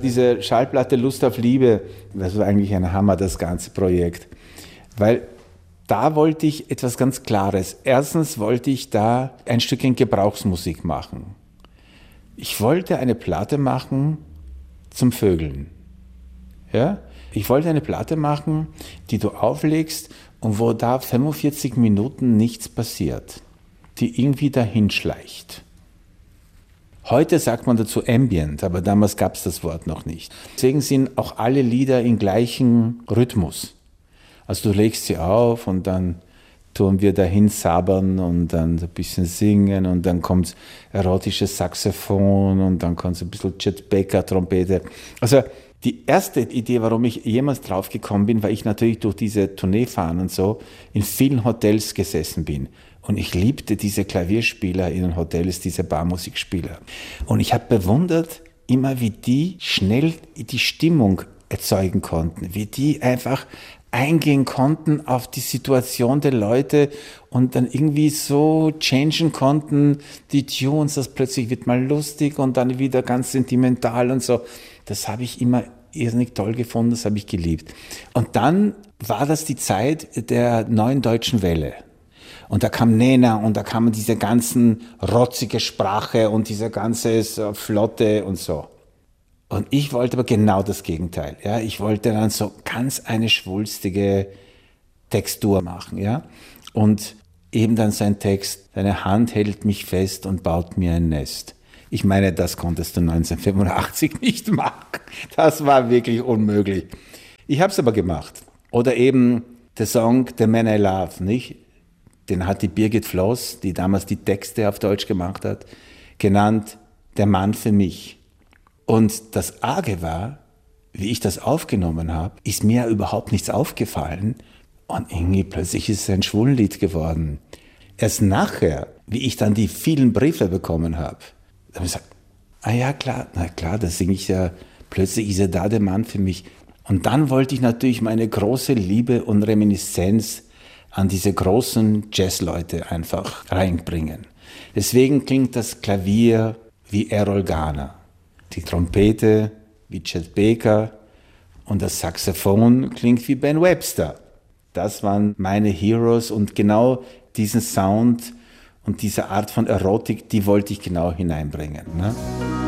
Diese Schallplatte Lust auf Liebe, das war eigentlich ein Hammer, das ganze Projekt. Weil da wollte ich etwas ganz Klares. Erstens wollte ich da ein Stückchen Gebrauchsmusik machen. Ich wollte eine Platte machen zum Vögeln. Ja? Ich wollte eine Platte machen, die du auflegst und wo da 45 Minuten nichts passiert, die irgendwie dahin schleicht. Heute sagt man dazu Ambient, aber damals gab es das Wort noch nicht. Deswegen sind auch alle Lieder im gleichen Rhythmus. Also du legst sie auf und dann tun wir dahin sabbern und dann ein bisschen singen und dann kommt erotisches Saxophon und dann kommt so ein bisschen Chet Baker Trompete. Also die erste Idee, warum ich jemals drauf gekommen bin, weil ich natürlich durch diese Tournee fahren und so in vielen Hotels gesessen bin. Und ich liebte diese Klavierspieler in den Hotels, diese Barmusikspieler. Und ich habe bewundert immer, wie die schnell die Stimmung erzeugen konnten, wie die einfach eingehen konnten auf die Situation der Leute und dann irgendwie so changen konnten, die Tunes, das plötzlich wird mal lustig und dann wieder ganz sentimental und so. Das habe ich immer irrsinnig toll gefunden, das habe ich geliebt. Und dann war das die Zeit der neuen deutschen Welle. Und da kam Nena und da kam diese ganzen rotzige Sprache und diese ganze Flotte und so. Und ich wollte aber genau das Gegenteil. Ja? Ich wollte dann so ganz eine schwulstige Textur machen. Ja? Und eben dann so ein Text, deine Hand hält mich fest und baut mir ein Nest. Ich meine, das konntest du 1985 nicht machen. Das war wirklich unmöglich. Ich habe es aber gemacht. Oder eben der Song The Man I Love, nicht? Den hat die Birgit Floss, die damals die Texte auf Deutsch gemacht hat, genannt Der Mann für mich. Und das Arge war, wie ich das aufgenommen habe, ist mir überhaupt nichts aufgefallen und irgendwie plötzlich ist es ein Schwulenlied geworden. Erst nachher, wie ich dann die vielen Briefe bekommen habe, habe ich gesagt, ja klar, na klar, da singe ich ja, plötzlich ist er da der Mann für mich. Und dann wollte ich natürlich meine große Liebe und Reminiszenz an diese großen Jazzleute einfach reinbringen. Deswegen klingt das Klavier wie Errol Garner, die Trompete wie Chet Baker und das Saxophon klingt wie Ben Webster. Das waren meine Heroes und genau diesen Sound und diese Art von Erotik, die wollte ich genau hineinbringen. Ne?